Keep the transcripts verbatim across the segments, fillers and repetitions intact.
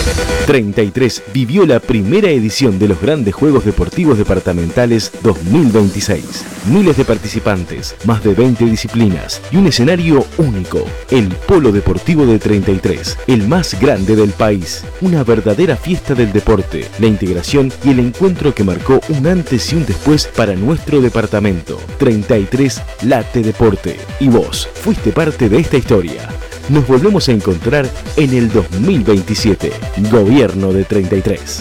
treinta y tres vivió la primera edición de los Grandes Juegos Deportivos Departamentales dos mil veintiséis. Miles de participantes, más de veinte disciplinas y un escenario único. El Polo Deportivo de treinta y tres, el más grande del país. Una verdadera fiesta del deporte, la integración y el encuentro que marcó un antes y un después para nuestro departamento. treinta y tres Late Deporte. Y vos fuiste parte de esta historia. Nos volvemos a encontrar en el dos mil veintisiete. Gobierno de treinta y tres.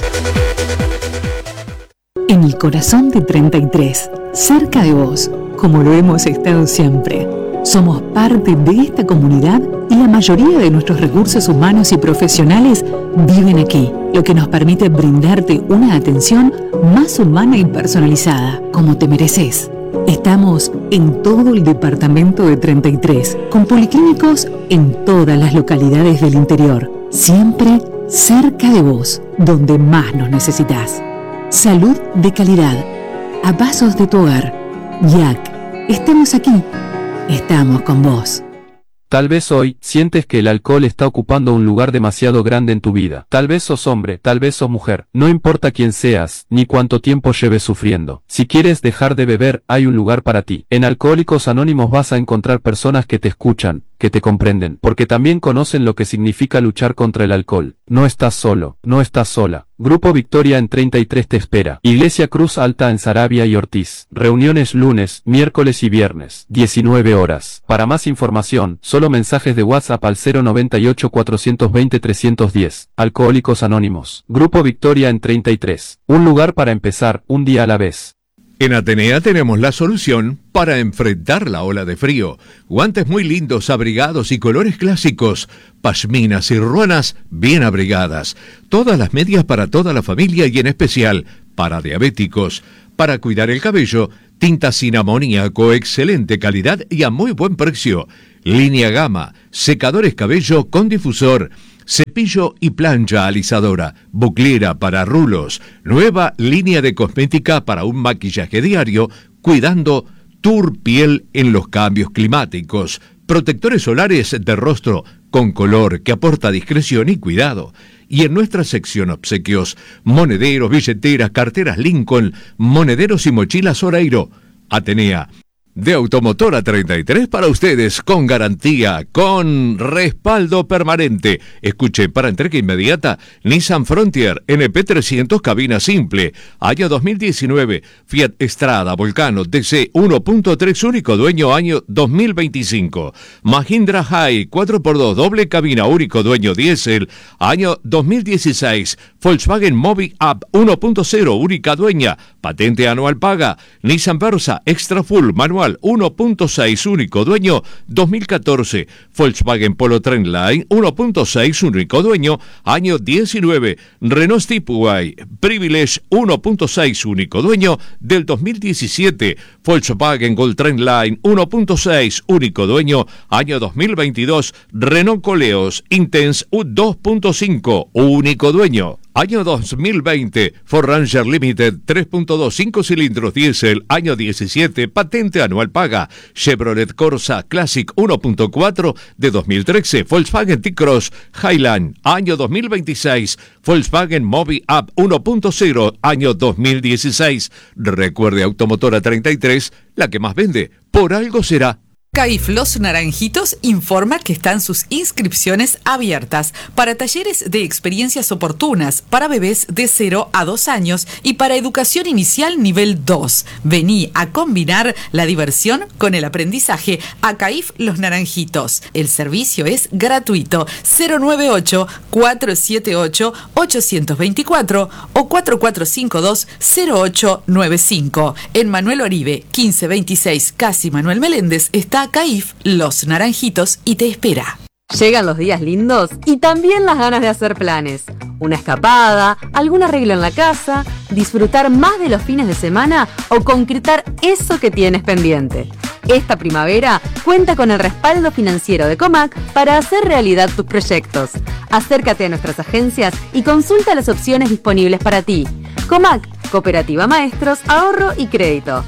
En el corazón de treinta y tres, cerca de vos, como lo hemos estado siempre. Somos parte de esta comunidad y la mayoría de nuestros recursos humanos y profesionales viven aquí, lo que nos permite brindarte una atención más humana y personalizada, como te mereces. Estamos en todo el departamento de treinta y tres, con policlínicos en todas las localidades del interior, siempre cerca de vos, donde más nos necesitas. Salud de calidad, a pasos de tu hogar. Y A C, estamos aquí, estamos con vos. Tal vez hoy sientes que el alcohol está ocupando un lugar demasiado grande en tu vida. Tal vez sos hombre, tal vez sos mujer. No importa quién seas, ni cuánto tiempo lleves sufriendo. Si quieres dejar de beber, hay un lugar para ti. En Alcohólicos Anónimos vas a encontrar personas que te escuchan, que te comprenden, porque también conocen lo que significa luchar contra el alcohol. No estás solo, no estás sola. Grupo Victoria en treinta y tres te espera. Iglesia Cruz Alta en Saravia y Ortiz. Reuniones lunes, miércoles y viernes, diecinueve horas. Para más información, solo mensajes de WhatsApp al cero noventa y ocho, cuatrocientos veinte, trescientos diez. Alcohólicos Anónimos. Grupo Victoria en treinta y tres. Un lugar para empezar, un día a la vez. En Atenea tenemos la solución para enfrentar la ola de frío. Guantes muy lindos, abrigados y colores clásicos. Pashminas y ruanas bien abrigadas. Todas las medias para toda la familia y en especial para diabéticos. Para cuidar el cabello, tinta sin amoníaco, excelente calidad y a muy buen precio. Línea Gama, secadores cabello con difusor. Cepillo y plancha alisadora, buclera para rulos, nueva línea de cosmética para un maquillaje diario, cuidando tu piel en los cambios climáticos, protectores solares de rostro con color que aporta discreción y cuidado. Y en nuestra sección obsequios, monederos, billeteras, carteras Lincoln, monederos y mochilas Oreiro. Atenea. De Automotora treinta y tres para ustedes, con garantía, con respaldo permanente. Escuche, para entrega inmediata, Nissan Frontier N P trescientos cabina simple, año dos mil diecinueve, Fiat Strada Volcano D C uno punto tres único dueño año dos mil veinticinco, Mahindra High cuatro por dos doble cabina único dueño diésel, año dos mil dieciséis, Volkswagen Mobi Up uno punto cero única dueña, patente anual paga, Nissan Versa Extra Full manual uno punto seis único dueño dos mil catorce, Volkswagen Polo Trendline uno punto seis único dueño año diecinueve, Renault Stepway Privilege uno punto seis único dueño del dos mil diecisiete, Volkswagen Gold Trendline uno punto seis único dueño año dos mil veintidós, Renault Coleos Intense dos punto cinco único dueño. Año dos mil veinte, Ford Ranger Limited tres punto dos, cinco cilindros diésel, año diecisiete, patente anual paga. Chevrolet Corsa Classic uno punto cuatro de dos mil trece, Volkswagen T-Cross Highland, año dos mil veintiséis, Volkswagen Mobi Up uno punto cero, año dos mil dieciséis. Recuerde, Automotora treinta y tres, la que más vende, por algo será. CAIF Los Naranjitos informa que están sus inscripciones abiertas para talleres de experiencias oportunas para bebés de cero a dos años y para educación inicial nivel dos. Vení a combinar la diversión con el aprendizaje a CAIF Los Naranjitos. El servicio es gratuito. cero nueve ocho, cuatro siete ocho, ocho dos cuatro o cuatro cuatro cinco dos, cero ocho nueve cinco. En Manuel Oribe, quince veintiséis, Casi Manuel Meléndez, está CAIF Los Naranjitos y te espera. Llegan los días lindos y también las ganas de hacer planes. Una escapada, algún arreglo en la casa, disfrutar más de los fines de semana o concretar eso que tienes pendiente. Esta primavera cuenta con el respaldo financiero de Comac para hacer realidad tus proyectos. Acércate a nuestras agencias y consulta las opciones disponibles para ti. Comac, Cooperativa Maestros, Ahorro y Crédito.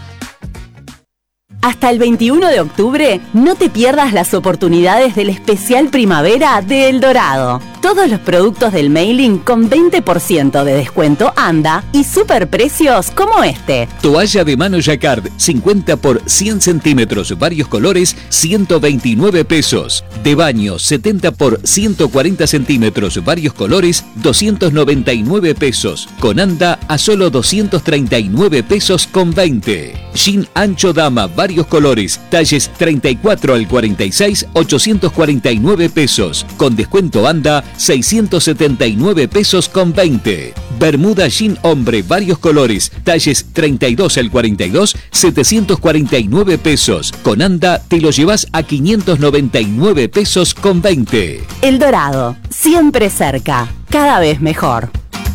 Hasta el veintiuno de octubre, no te pierdas las oportunidades del especial primavera de El Dorado. Todos los productos del mailing con veinte por ciento de descuento ANDA y superprecios como este. Toalla de mano Jacquard, cincuenta por cien centímetros, varios colores, ciento veintinueve pesos. De baño, setenta por ciento cuarenta centímetros, varios colores, doscientos noventa y nueve pesos. Con ANDA a solo doscientos treinta y nueve pesos con veinte. Jean ancho dama, varios colores, talles treinta y cuatro al cuarenta y seis, ochocientos cuarenta y nueve pesos. Con descuento ANDA, seiscientos setenta y nueve pesos con veinte. Bermuda jean hombre, varios colores, talles treinta y dos al cuarenta y dos, setecientos cuarenta y nueve pesos. Con ANDA te lo llevas a quinientos noventa y nueve pesos con veinte. El Dorado, siempre cerca, cada vez mejor.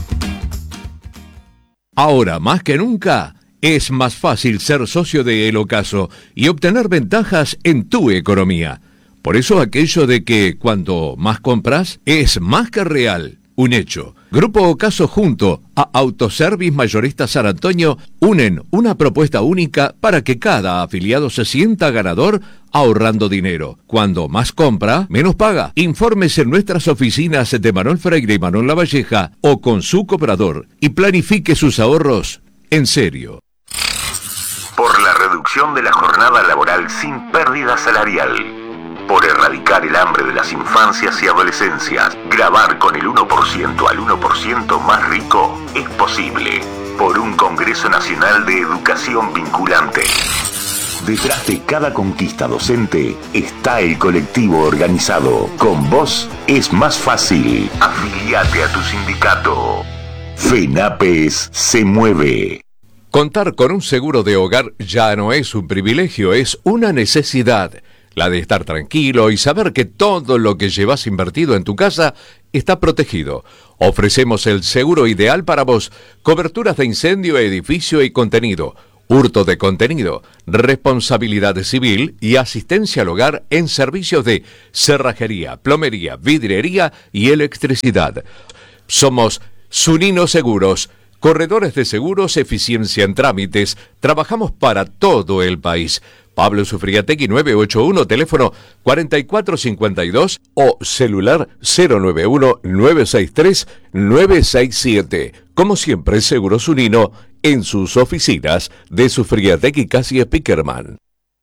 Ahora más que nunca, es más fácil ser socio de El Ocaso y obtener ventajas en tu economía. Por eso aquello de que cuanto más compras, es más que real. Un hecho. Grupo Ocaso junto a Autoservice Mayorista San Antonio unen una propuesta única para que cada afiliado se sienta ganador ahorrando dinero. Cuando más compra, menos paga. Informes en nuestras oficinas de Manuel Freire y Manuel Lavalleja o con su cobrador y planifique sus ahorros en serio. Por la reducción de la jornada laboral sin pérdida salarial. Por erradicar el hambre de las infancias y adolescencias, grabar con el uno por ciento al uno por ciento más rico es posible. Por un Congreso Nacional de Educación Vinculante. Detrás de cada conquista docente está el colectivo organizado. Con vos es más fácil. Afiliate a tu sindicato. FENAPES se mueve. Contar con un seguro de hogar ya no es un privilegio, es una necesidad. La de estar tranquilo y saber que todo lo que llevas invertido en tu casa está protegido. Ofrecemos el seguro ideal para vos. Coberturas de incendio, edificio y contenido. Hurto de contenido. Responsabilidad civil y asistencia al hogar en servicios de cerrajería, plomería, vidriería y electricidad. Somos Zunino Seguros. Corredores de seguros, eficiencia en trámites. Trabajamos para todo el país. Pablo Sufriategui nueve ocho uno, teléfono cuarenta y cuatro cincuenta y dos o celular cero nueve uno nueve seis tres nueve seis siete. Como siempre, Seguros Zunino en sus oficinas de Sufriategui Casi Spickerman.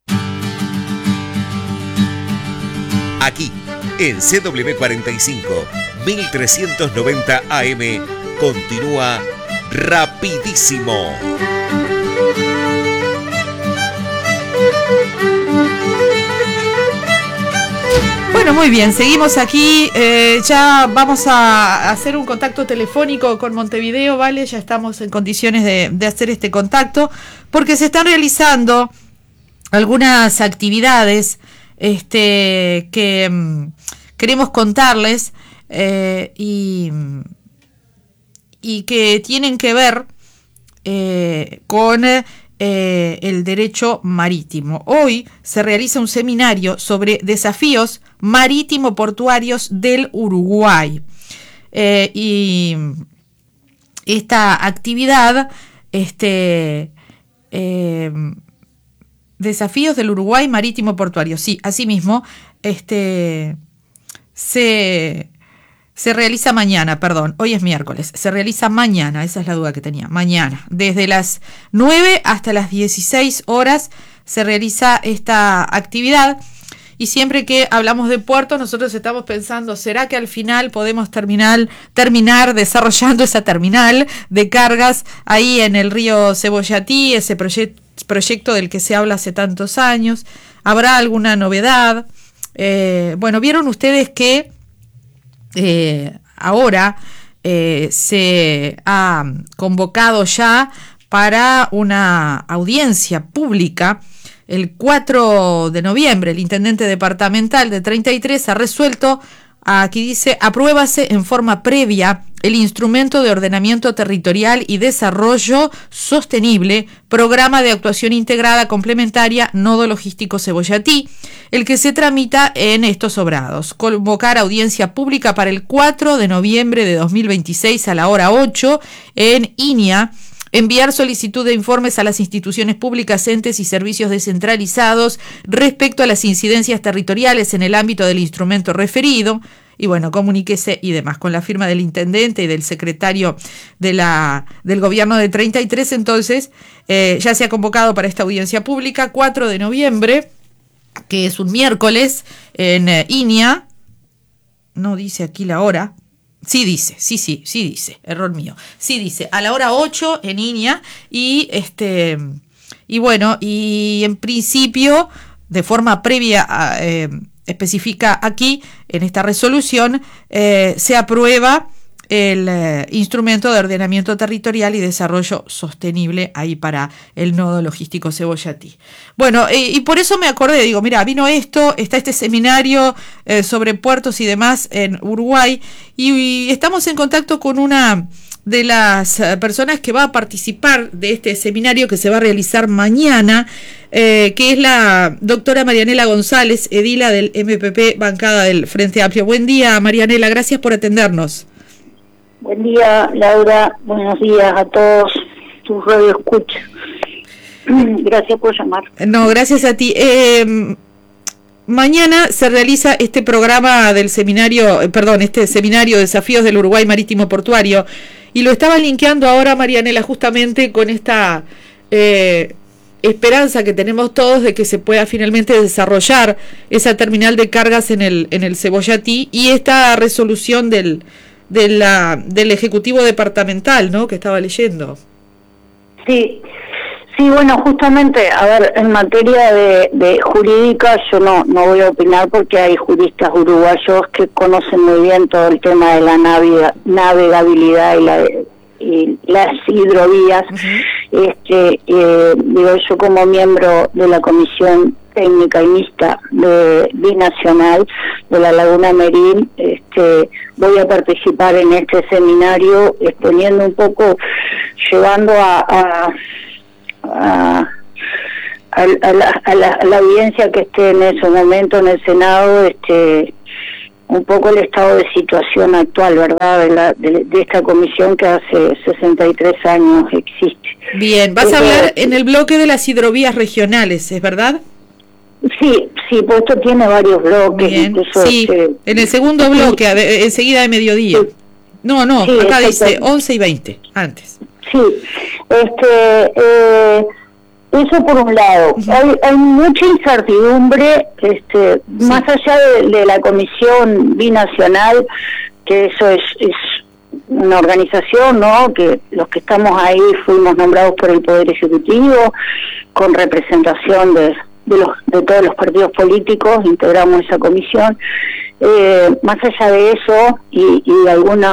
Aquí, en C W cuarenta y cinco, mil trescientos noventa A M, continúa Rapidísimo. Bueno, muy bien, seguimos aquí, eh, ya vamos a hacer un contacto telefónico con Montevideo, ¿vale? Ya estamos en condiciones de, de hacer este contacto, porque se están realizando algunas actividades este, que um, queremos contarles eh, y, y que tienen que ver eh, con... Eh, el derecho marítimo. Hoy se realiza un seminario sobre desafíos marítimo-portuarios del Uruguay. Eh, y esta actividad, este, eh, desafíos del Uruguay marítimo-portuario, sí, asimismo, este, se... Se realiza mañana, perdón, hoy es miércoles, se realiza mañana, esa es la duda que tenía, mañana, desde las nueve hasta las dieciséis horas se realiza esta actividad y siempre que hablamos de puertos nosotros estamos pensando, ¿será que al final podemos terminar, terminar desarrollando esa terminal de cargas ahí en el río Cebollatí, ese proye- proyecto del que se habla hace tantos años? ¿Habrá alguna novedad? Eh, bueno, vieron ustedes que Eh, ahora eh, se ha convocado ya para una audiencia pública el cuatro de noviembre. El intendente departamental de treinta y tres ha resuelto, aquí dice, apruébase en forma previa el instrumento de ordenamiento territorial y desarrollo sostenible, programa de actuación integrada complementaria, nodo logístico Cebollatí, el que se tramita en estos sobrados. Convocar audiencia pública para el cuatro de noviembre de dos mil veintiséis a la hora ocho en INIA. Enviar solicitud de informes a las instituciones públicas, entes y servicios descentralizados respecto a las incidencias territoriales en el ámbito del instrumento referido. y bueno, comuníquese y demás. Con la firma del intendente y del secretario de la del gobierno de treinta y tres, entonces, eh, ya se ha convocado para esta audiencia pública, cuatro de noviembre, que es un miércoles, en eh, Inia. No dice aquí la hora. Sí dice, sí, sí, sí dice, error mío. Sí dice, a la hora ocho en Inia, y este y bueno, y en principio, de forma previa a, eh, especifica aquí en esta resolución, eh, se aprueba el eh, instrumento de ordenamiento territorial y desarrollo sostenible ahí para el nodo logístico Cebollatí. Bueno, eh, y por eso me acordé, digo, mira, vino esto, está este seminario eh, sobre puertos y demás en Uruguay, y, y estamos en contacto con una de las personas que va a participar de este seminario que se va a realizar mañana, eh, que es la doctora Marianela González, edila del M P P, bancada del Frente Amplio. Buen día, Marianela, gracias por atendernos. Buen día, Laura. Buenos días a todos tus radioescuchas. Gracias por llamar. No, gracias a ti. Eh, mañana se realiza este programa del seminario, eh, perdón, este seminario Desafíos del Uruguay Marítimo Portuario, y lo estaba linkeando ahora, Marianela, justamente con esta eh, esperanza que tenemos todos de que se pueda finalmente desarrollar esa terminal de cargas en el en el Cebollatí, y esta resolución del de la del Ejecutivo Departamental, ¿no?, que estaba leyendo. Sí, sí, bueno, justamente, a ver, en materia de, de jurídica yo no no voy a opinar porque hay juristas uruguayos que conocen muy bien todo el tema de la navega, navegabilidad y, la, y las hidrovías. Uh-huh. Este, eh, digo, yo como miembro de la Comisión Técnica y Mixta de Binacional de la Laguna Merín, este, voy a participar en este seminario exponiendo un poco, llevando a a, a, a, a, la, a, la, a la audiencia que esté en ese momento en el Senado, este, un poco el estado de situación actual, ¿verdad?, de, la, de, de esta comisión que hace sesenta y tres años existe. Bien, vas a hablar en el bloque de las hidrovías regionales, ¿es verdad? Sí, sí, pues esto tiene varios bloques. Bien, incluso sí, este, en el segundo bloque, sí, a, enseguida de mediodía. Sí. No, no, sí, acá dice once y veinte, antes. Sí, este, eh, eso por un lado. Uh-huh. Hay, hay mucha incertidumbre, este, sí, más allá de, de la Comisión Binacional, que eso es, es una organización, ¿no?, que los que estamos ahí fuimos nombrados por el Poder Ejecutivo, con representación de de los de todos los partidos políticos, integramos esa comisión. Eh, más allá de eso y, y algunas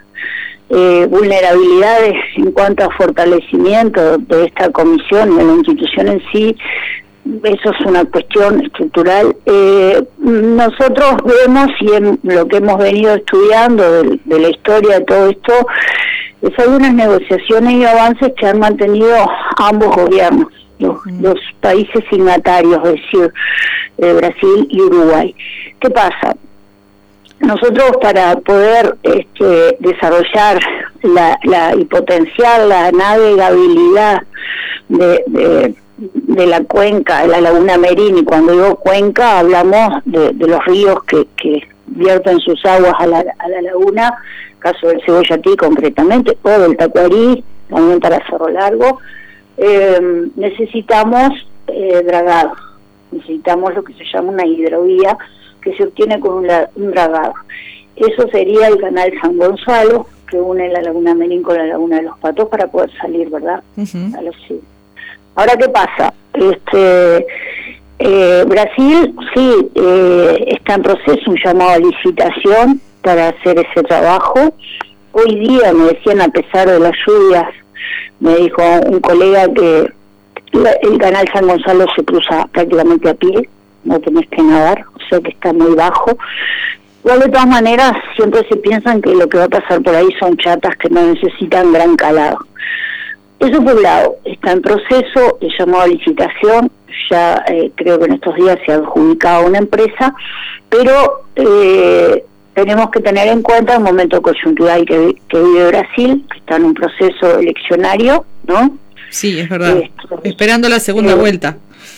eh, vulnerabilidades en cuanto a fortalecimiento de esta comisión y de la institución en sí, eso es una cuestión estructural. Eh, nosotros vemos, y en lo que hemos venido estudiando de, de la historia de todo esto, es algunas negociaciones y avances que han mantenido ambos gobiernos, Los, los países signatarios, es decir, eh, Brasil y Uruguay. ¿Qué pasa? Nosotros, para poder este, desarrollar la, la y potenciar la navegabilidad de, de, de la cuenca, de la Laguna Merín, y cuando digo cuenca hablamos de, de los ríos que, que vierten sus aguas a la, a la laguna, caso del Cebollatí concretamente, o del Tacuarí, también para Cerro Largo. Eh, necesitamos eh, dragado, necesitamos lo que se llama una hidrovía que se obtiene con un, la, un dragado. Eso sería el canal San Gonzalo, que une la Laguna Merín con la Laguna de los Patos para poder salir, ¿verdad? Uh-huh. A los, sí. Ahora, ¿qué pasa? Este eh, Brasil sí eh, está en proceso, un llamado a licitación para hacer ese trabajo. Hoy día me decían, a pesar de las lluvias, me dijo un colega que la, el canal San Gonzalo se cruza prácticamente a pie, no tenés que nadar, o sea que está muy bajo. Igual, de todas maneras, siempre se piensan que lo que va a pasar por ahí son chatas que no necesitan gran calado. Eso por un lado, está en proceso, el llamado a licitación, ya eh, creo que en estos días se ha adjudicado a una empresa, pero eh, tenemos que tener en cuenta el momento coyuntural que, que vive Brasil, que está en un proceso eleccionario, ¿no? Sí, es verdad. Esto, esperando la segunda eh, vuelta.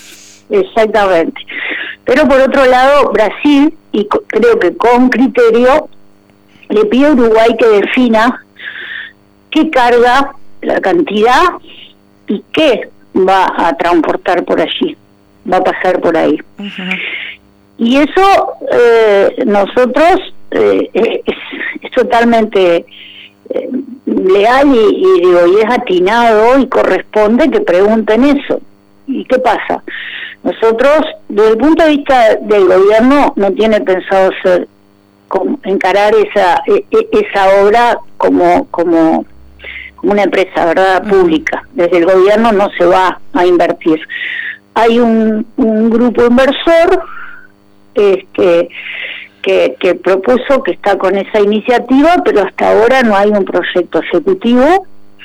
exactamente. Pero por otro lado, Brasil, y co- creo que con criterio, le pide a Uruguay que defina qué carga, la cantidad y qué va a transportar por allí, va a pasar por ahí. Uh-huh. Y eso eh, nosotros eh, es, es totalmente eh, leal y, y digo y es atinado y corresponde que pregunten eso. ¿Y qué pasa? Nosotros, desde el punto de vista del gobierno, no tiene pensado ser como, encarar esa e, esa obra como como como una empresa, ¿verdad?, pública. Desde el gobierno no se va a invertir. Hay un, un grupo inversor este, que, que propuso, que está con esa iniciativa, pero hasta ahora no hay un proyecto ejecutivo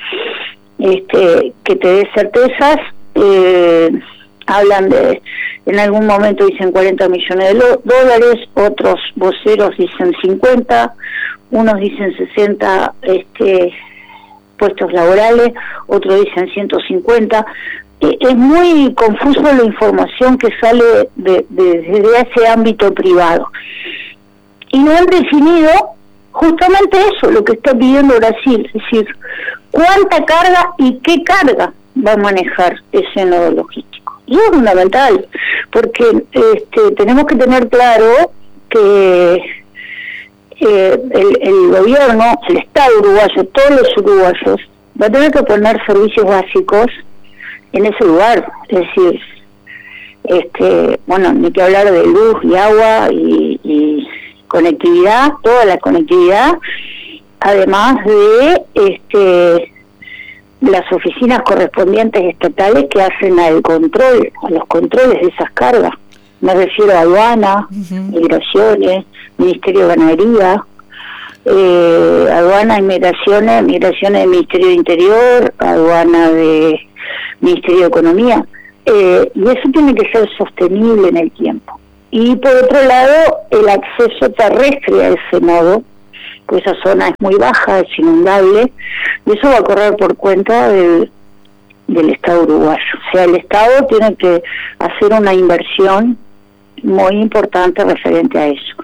este, que te dé certezas. Eh, hablan de, en algún momento dicen cuarenta millones de lo, dólares, otros voceros dicen cincuenta, unos dicen sesenta este, puestos laborales, otros dicen ciento cincuenta. Eh, es muy confuso la información que sale de, de, desde ese ámbito privado. Y no han definido justamente eso, lo que está pidiendo Brasil, es decir, cuánta carga y qué carga va a manejar ese nodo logístico. Y es fundamental, porque este, tenemos que tener claro que eh, el, el gobierno, el Estado uruguayo, todos los uruguayos, va a tener que poner servicios básicos en ese lugar, es decir, este, bueno, ni que hablar de luz y agua y, y conectividad, toda la conectividad, además de este las oficinas correspondientes estatales que hacen al control, a los controles de esas cargas. Me refiero a aduana, uh-huh. migraciones, Ministerio de Ganadería, eh, aduana, migraciones, migraciones del Ministerio de Interior, aduana de Ministerio de Economía, eh, y eso tiene que ser sostenible en el tiempo. Y por otro lado, el acceso terrestre a ese nodo, pues esa zona es muy baja, es inundable, y eso va a correr por cuenta del, del Estado uruguayo. O sea, el Estado tiene que hacer una inversión muy importante referente a eso.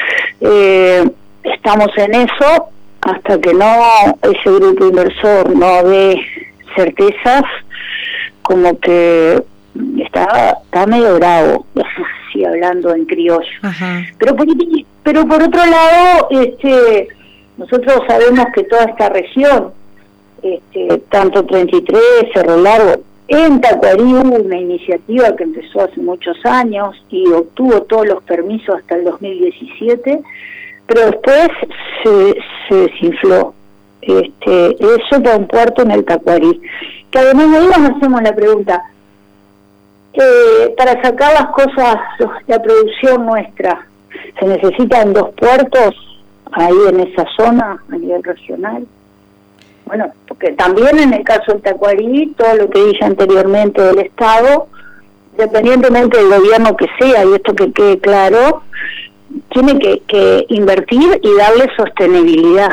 Eh, estamos en eso, hasta que no ese grupo inversor no dé certezas, como que está, está medio bravo, así hablando en criollo. Ajá. Pero por, pero por otro lado, este, nosotros sabemos que toda esta región, este, tanto treinta y tres, Cerro Largo, en Tacuarí hubo una iniciativa que empezó hace muchos años y obtuvo todos los permisos hasta el dos mil diecisiete, pero después se, se desinfló. Este, eso para un puerto en el Tacuarí. Que además de ahí nos hacemos la pregunta, eh, para sacar las cosas, la producción nuestra, ¿se necesitan dos puertos ahí en esa zona a nivel regional? Bueno, porque también en el caso del Tacuarí, todo lo que dije anteriormente del Estado, independientemente del gobierno que sea, y esto que quede claro, tiene que, que invertir y darle sostenibilidad.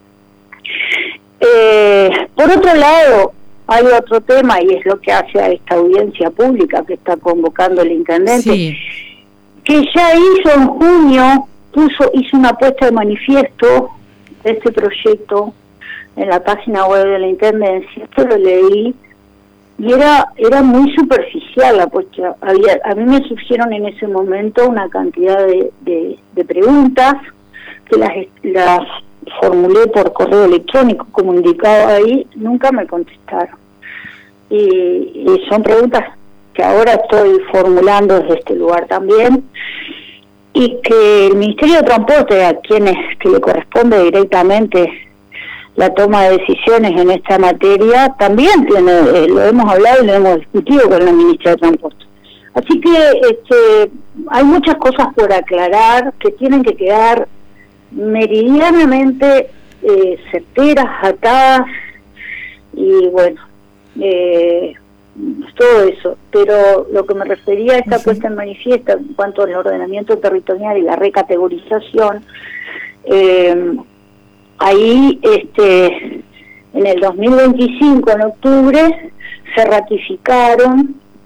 Eh, por otro lado, hay otro tema, y es lo que hace a esta audiencia pública que está convocando el intendente, sí, que ya hizo en junio, puso, hizo una puesta de manifiesto de este proyecto en la página web de la Intendencia. Esto lo leí y era era muy superficial la puesta. Había, a mí me surgieron en ese momento una cantidad de, de, de preguntas que las, las formulé por correo electrónico, como indicaba ahí, nunca me contestaron. Y, y son preguntas que ahora estoy formulando desde este lugar también, y que el Ministerio de Transporte, a quienes que le corresponde directamente la toma de decisiones en esta materia, también tiene, eh, lo hemos hablado y lo hemos discutido con la Ministra de Transporte. Así que este, hay muchas cosas por aclarar que tienen que quedar meridianamente eh, certeras, atadas, y bueno, eh, todo eso. Pero lo que me refería a esta puesta en manifiesto en cuanto al ordenamiento territorial y la recategorización, eh, ahí este en el dos mil veinticinco, en octubre, se ratificaron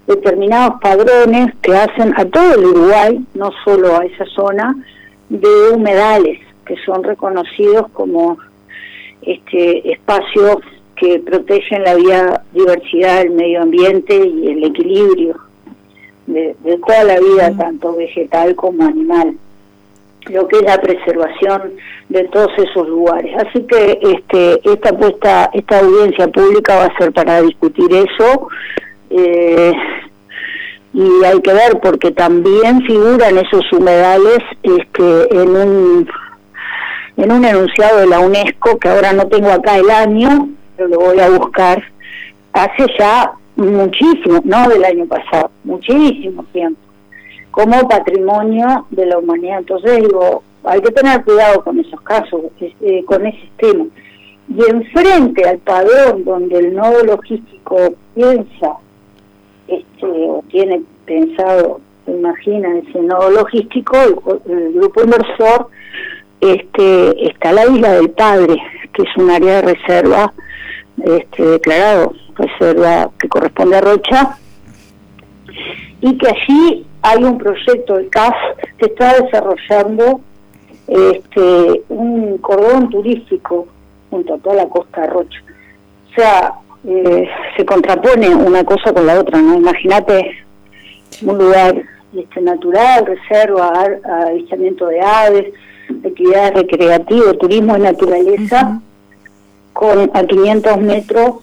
determinados padrones que hacen a todo el Uruguay, no solo a esa zona, de humedales, que son reconocidos como este espacios que protegen la biodiversidad, el medio ambiente y el equilibrio de, de toda la vida, mm. tanto vegetal como animal, lo que es la preservación de todos esos lugares. Así que este esta puesta, esta audiencia pública va a ser para discutir eso, eh, y hay que ver porque también figuran esos humedales este en un en un enunciado de la UNESCO, que ahora no tengo acá el año, pero lo voy a buscar, hace ya muchísimo, no del año pasado, muchísimo tiempo, como patrimonio de la humanidad. Entonces digo, hay que tener cuidado con esos casos, eh, con ese tema. Y enfrente al padrón donde el nodo logístico piensa, este, o tiene pensado, imagina ese nodo logístico, el, el grupo inversor, este, está la Isla del Padre, que es un área de reserva, este, declarado reserva que corresponde a Rocha, y que allí hay un proyecto de C A F que está desarrollando este un cordón turístico junto a toda la costa de Rocha. O sea, eh, se contrapone una cosa con la otra, ¿no? Imagínate un lugar este, natural, reserva, avistamiento de aves, actividades recreativas, turismo y naturaleza, uh-huh. con a quinientos metros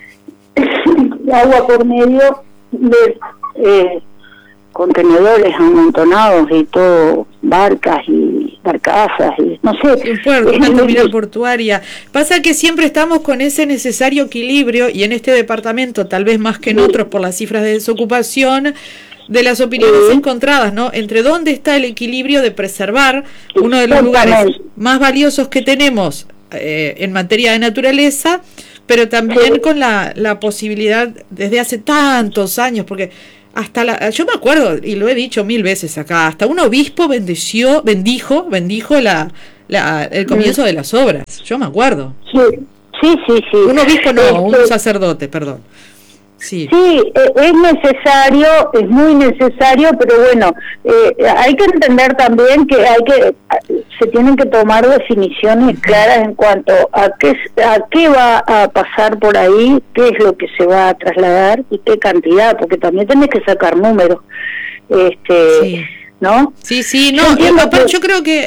agua por medio de eh, contenedores amontonados y todo, barcas y barcazas y no sé. Sí, un puerto, una terminal portuaria. Pasa que siempre estamos con ese necesario equilibrio, y en este departamento, tal vez más que en sí. otros por las cifras de desocupación, de las opiniones sí. encontradas, ¿no? Entre dónde está el equilibrio de preservar uno de los lugares más valiosos que tenemos eh, en materia de naturaleza, pero también sí. con la, la posibilidad desde hace tantos años, porque hasta la, yo me acuerdo, y lo he dicho mil veces acá, hasta un obispo bendició, bendijo, bendijo la, la el comienzo sí. de las obras, yo me acuerdo. Sí, sí, sí. sí. Un obispo no, este, un sacerdote, perdón. Sí, sí eh, es necesario, es muy necesario, pero bueno, eh, hay que entender también que hay que se tienen que tomar definiciones claras en cuanto a qué a qué va a pasar por ahí, qué es lo que se va a trasladar y qué cantidad, porque también tenés que sacar números, este, sí. ¿no? Sí, sí, no. Yo, yo, yo creo que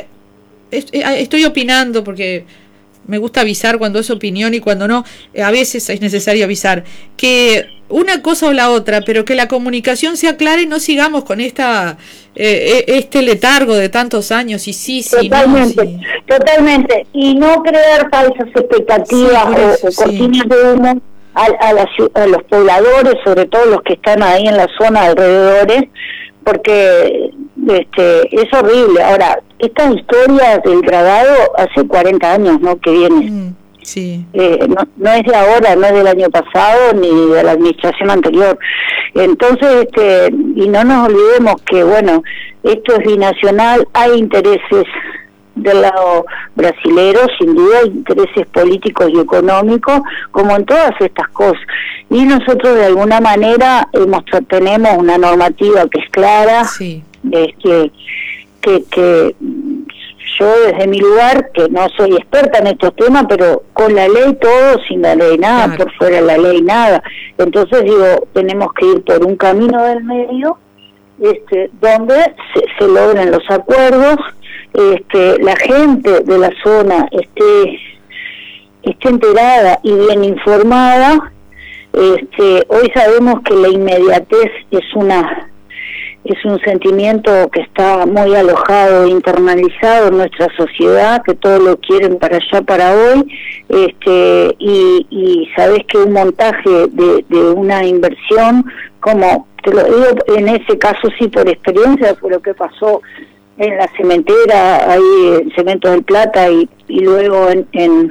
estoy opinando porque me gusta avisar cuando es opinión y cuando no. A veces es necesario avisar que una cosa o la otra, pero que la comunicación sea clara y no sigamos con esta eh, este letargo de tantos años y sí, sí, totalmente, no, sí. totalmente, y no crear falsas expectativas sí, eso, o, o sí. cortinas de humo a, a, la, a los pobladores, sobre todo los que están ahí en la zona alrededores, porque este es horrible. Ahora, estas historias del dragado hace cuarenta años, ¿no?, que viene. Mm, sí. Eh, no, no es de ahora, no es del año pasado ni de la administración anterior. Entonces, este y no nos olvidemos que, bueno, esto es binacional, hay intereses del lado brasilero, sin duda, intereses políticos y económicos, como en todas estas cosas. Y nosotros de alguna manera hemos, tenemos una normativa que es clara, sí. es que, que, que yo desde mi lugar, que no soy experta en estos temas, pero con la ley todo, sin la ley nada, claro. por fuera de la ley nada. Entonces digo, tenemos que ir por un camino del medio, este, donde se, se logren los acuerdos, este, la gente de la zona esté, esté enterada y bien informada. Este, hoy sabemos que la inmediatez es una es un sentimiento que está muy alojado, internalizado en nuestra sociedad, que todos lo quieren para allá, para hoy, este, y, y sabes que un montaje de, de una inversión, como te lo digo, en ese caso sí por experiencia, fue lo que pasó en la cementera, ahí en Cementos del Plata, y, y luego en, en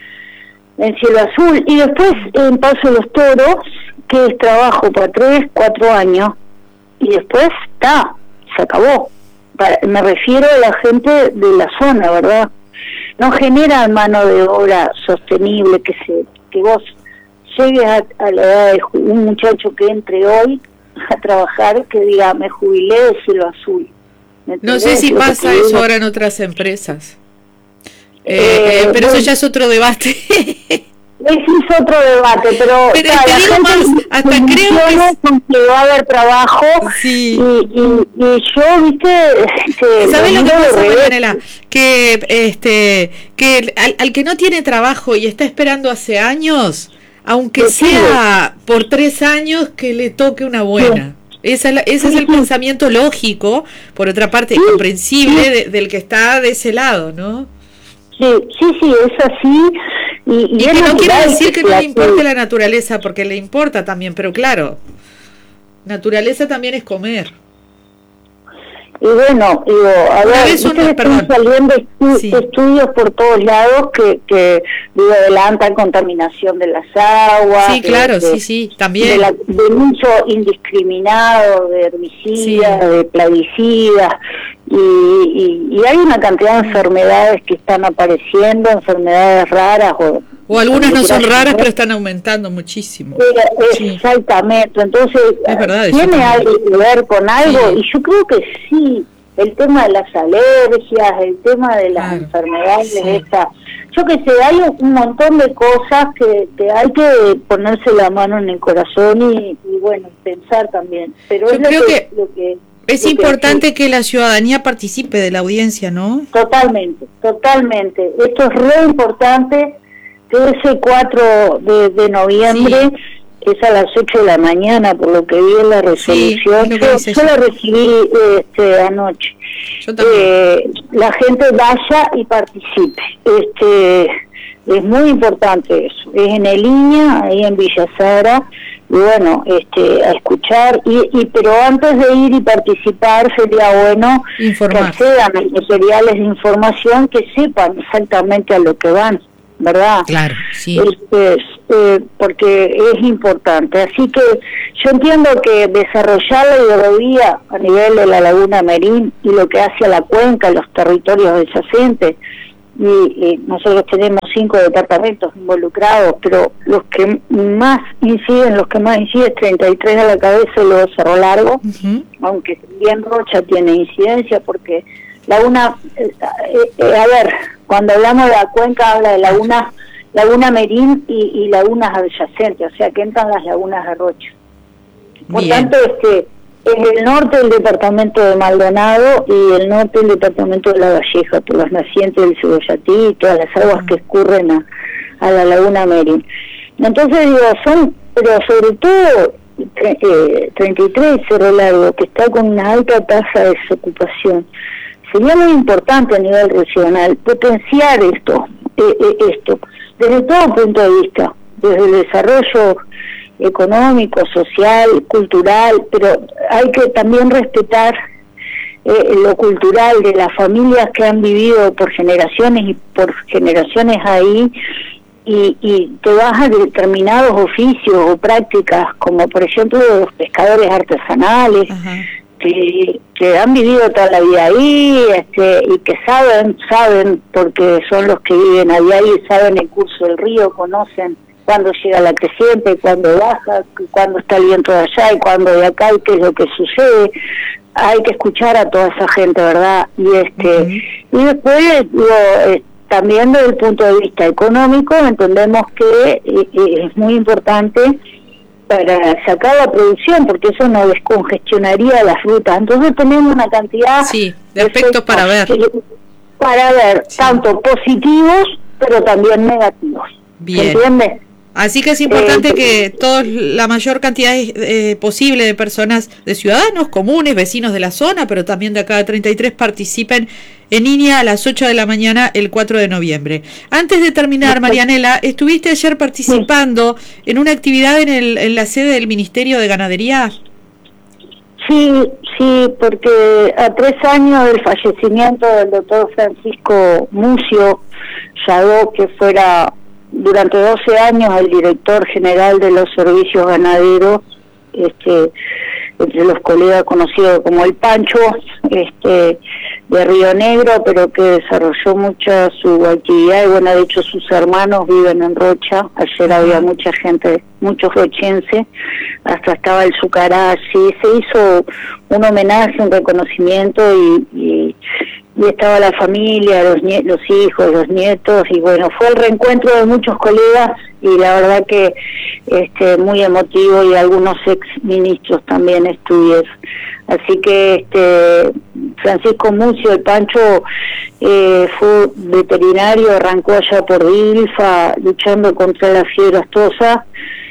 en Cielo Azul, y después en Paso de los Toros, que es trabajo para tres, cuatro años, y después está, se acabó. Para, me refiero a la gente de la zona, ¿verdad? No genera mano de obra sostenible, que se que vos llegues a, a la edad de un muchacho que entre hoy, a trabajar que diga, me jubilé de cielo azul. No sé si pasa eso ahora en otras empresas. Eh, eh, pero bueno, eso ya es otro debate. Ese es otro debate, pero, pero claro, te digo la más, gente hasta creo que, que va a haber trabajo, sí. y, y, y yo, viste, que ¿sabes lo que pasa, Marianela? Que este, que al, al que no tiene trabajo y está esperando hace años, aunque sí, sea sí. por tres años, que le toque una buena. Sí. Esa, ese sí, es el sí. pensamiento lógico, por otra parte, sí. comprensible sí. De, del que está de ese lado, ¿no? Sí, sí, sí, es así. Y, y, y es que no quiere decir que que no le importe la naturaleza, porque le importa también, pero claro, naturaleza también es comer. Y bueno, digo, a ver, vez una, están saliendo estu sí. estudios por todos lados que, que digo, adelantan contaminación de las aguas. Sí, claro, de, sí, sí, también. De, la, de uso indiscriminado de herbicidas, sí. de plaguicidas, y, y, y hay una cantidad de enfermedades que están apareciendo, enfermedades raras o... O algunas no son raras, pero están aumentando muchísimo. Sí. Exactamente. Entonces, es verdad, ¿tiene algo que ver con algo? Sí. Y yo creo que sí. El tema de las alergias, el tema de las claro. enfermedades, sí. esta. Yo que sé, hay un montón de cosas que, que hay que ponerse la mano en el corazón y, y bueno, pensar también. Pero yo es creo lo que, que, lo que es lo importante que, que la ciudadanía participe de la audiencia, ¿no? Totalmente, totalmente. Esto es re importante. Ese cuatro de, de noviembre sí. es a las ocho de la mañana, por lo que vi en la resolución. Sí, yo, yo la recibí este, anoche. Yo también. Eh, la gente vaya y participe. Este, es muy importante eso. Es en el línea, ahí en Villa Sara, y bueno, este, a escuchar. Y, y pero antes de ir y participar sería bueno informar. Que accedan a materiales de información, que sepan exactamente a lo que van. ¿Verdad? Claro, sí. Este, eh, porque es importante. Así que yo entiendo que desarrollar la hidrovía a nivel de la Laguna Merín y lo que hace a la cuenca, los territorios adyacentes, y, y nosotros tenemos cinco departamentos involucrados, pero los que más inciden, los que más inciden, treinta y tres a la cabeza y luego Cerro Largo, uh-huh. aunque también Rocha tiene incidencia porque Laguna, eh, eh, a ver, cuando hablamos de la cuenca habla de laguna, laguna Merín y, y lagunas adyacentes, o sea que entran las lagunas de Rocha. Por Bien. tanto, este, es el norte del departamento de Maldonado y el norte del departamento de La Valleja, por los nacientes del Cebollatí y todas las aguas que escurren a, a la laguna Merín. Entonces digo, son, pero sobre todo eh, treinta y tres Cerro Largo, que está con una alta tasa de desocupación. Sería muy importante a nivel regional potenciar esto, eh, eh, esto desde todo punto de vista, desde el desarrollo económico, social, cultural, pero hay que también respetar eh, lo cultural de las familias que han vivido por generaciones y por generaciones ahí, y, y te vas a determinados oficios o prácticas, como por ejemplo los pescadores artesanales, que, que han vivido toda la vida ahí, este, y que saben, saben, porque son los que viven allá y saben el curso del río, conocen cuándo llega la creciente, cuándo baja, cuándo está el viento de allá y cuándo de acá y qué es lo que sucede. Hay que escuchar a toda esa gente, ¿verdad? Y este uh-huh. y después, digo, eh, también desde el punto de vista económico, entendemos que eh, es muy importante para sacar la producción, porque eso no descongestionaría las rutas. Entonces tenemos una cantidad sí, de aspectos para ver. Para ver, sí. tanto positivos, pero también negativos. Bien. ¿Se entiende? Así que es importante eh, que toda la mayor cantidad eh, posible de personas, de ciudadanos comunes, vecinos de la zona, pero también de acá de treinta y tres, participen en línea a las ocho de la mañana el cuatro de noviembre. Antes de terminar, Marianela, estuviste ayer participando sí. en una actividad en, el, en la sede del Ministerio de Ganadería. Sí, sí, porque a tres años del fallecimiento del doctor Francisco Mucio Lladó, que fuera durante doce años el director general de los servicios ganaderos, este, entre los colegas conocido como el Pancho, este, de Río Negro, pero que desarrolló mucha su actividad, y bueno, de hecho sus hermanos viven en Rocha. Ayer había mucha gente, muchos rochenses, hasta estaba el Zucarachi, se hizo un homenaje, un reconocimiento, y, y, y estaba la familia, los, nie los hijos, los nietos, y bueno, fue el reencuentro de muchos colegas, y la verdad que este muy emotivo, y algunos ex ministros también estuvieron. Así que este Francisco Mucio, el Pancho, eh, fue veterinario, arrancó allá por Dilfa luchando contra la fiebre aftosa,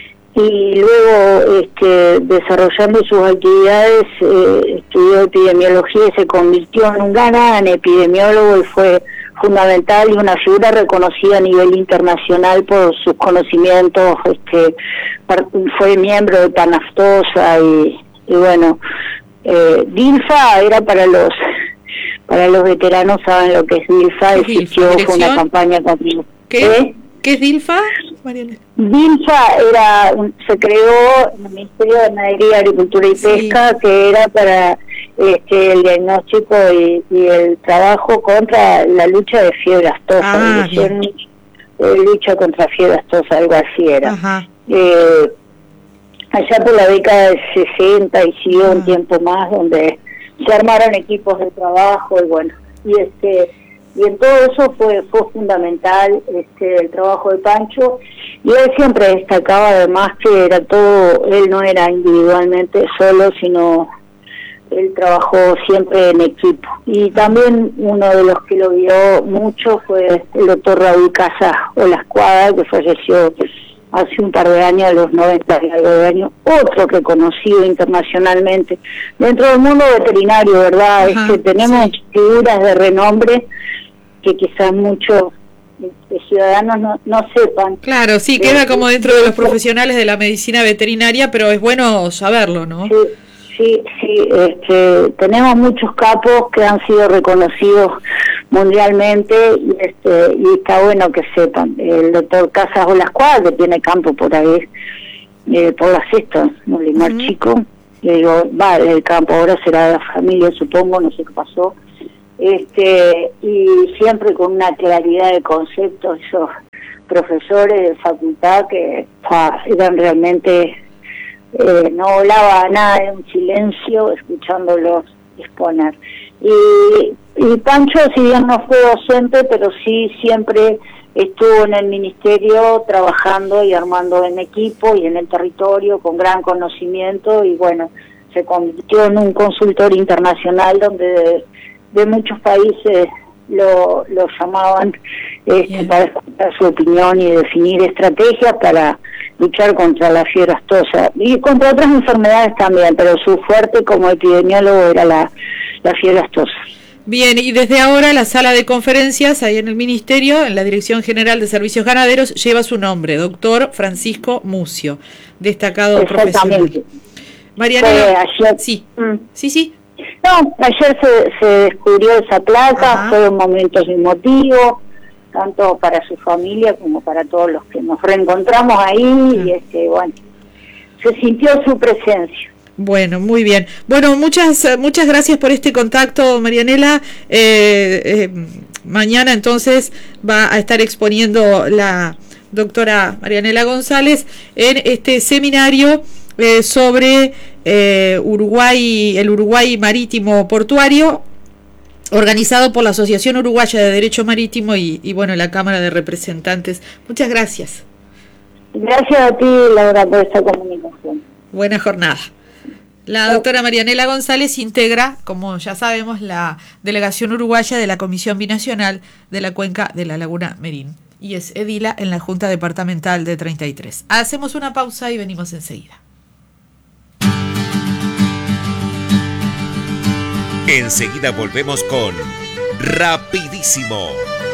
y luego este desarrollando sus actividades eh, estudió epidemiología y se convirtió en un gran epidemiólogo, y fue fundamental y una figura reconocida a nivel internacional por sus conocimientos. Este fue miembro de Panaftosa, y, y bueno, eh, Dilfa era para los para los veteranos, saben lo que es Dilfa, existió, fue una campaña contra... ¿Qué? ¿Eh? ¿Qué es Dilfa, Mariana? Dilfa era un, se creó en el Ministerio de Ganadería, Agricultura y Pesca, sí, que era para este, el diagnóstico y, y el trabajo contra la lucha de fiebre aftosa, ah, eh, lucha contra fiebre aftosa, algo así era. Ajá. Eh, allá por la década de sesenta y siguió ah. un tiempo más, donde se armaron equipos de trabajo, y bueno, y este y en todo eso fue fue fundamental este el trabajo de Pancho, y él siempre destacaba además que era todo, él no era individualmente solo, sino él trabajó siempre en equipo. Y también uno de los que lo vio mucho fue el doctor Raúl Casas Olascuaga, que falleció hace un par de años, a los noventa y algo de años, otro reconocido internacionalmente dentro del mundo veterinario, ¿verdad? Ajá, es que tenemos sí. figuras de renombre que quizás muchos este, ciudadanos no, no sepan. Claro, sí, queda como dentro de los profesionales de la medicina veterinaria, pero es bueno saberlo, ¿no? Sí, sí, sí, este, tenemos muchos capos que han sido reconocidos mundialmente, y este y está bueno que sepan. El doctor Casas Olascuaga, que tiene campo por ahí, eh, por las cestas, no Limar uh-huh. Chico, le digo, va, el campo ahora será de la familia, supongo, no sé qué pasó, este y siempre con una claridad de conceptos, esos profesores de facultad que pa, eran realmente, eh, no volaba nada, en un silencio escuchándolos exponer. Y, y Pancho, si bien no fue docente, pero sí siempre estuvo en el ministerio trabajando y armando en equipo y en el territorio con gran conocimiento, y bueno, se convirtió en un consultor internacional donde de, de muchos países lo, lo llamaban este, para escuchar su opinión y definir estrategias para luchar contra la fiebre aftosa y contra otras enfermedades también, pero su fuerte como epidemiólogo era la, la fiebre aftosa. Bien, y desde ahora la sala de conferencias ahí en el Ministerio, en la Dirección General de Servicios Ganaderos, lleva su nombre, doctor Francisco Mucio, destacado profesional. Mariana, ayer, sí, mm. sí, sí. No, ayer se, se descubrió esa placa, Ajá. fue un momento emotivo, tanto para su familia como para todos los que nos reencontramos ahí, Ajá. y este, bueno, se sintió su presencia. Bueno, muy bien. Bueno, muchas muchas gracias por este contacto, Marianela. Eh, eh, mañana entonces va a estar exponiendo la doctora Marianela González en este seminario eh, sobre eh, Uruguay, el Uruguay Marítimo Portuario, organizado por la Asociación Uruguaya de Derecho Marítimo y, y bueno, la Cámara de Representantes. Muchas gracias. Gracias a ti, Laura, por esta comunicación. Buena jornada. La doctora Marianela González integra, como ya sabemos, la delegación uruguaya de la Comisión Binacional de la Cuenca de la Laguna Merín y es edila en la Junta Departamental de treinta y tres. Hacemos una pausa y venimos enseguida. Enseguida volvemos con Rapidísimo.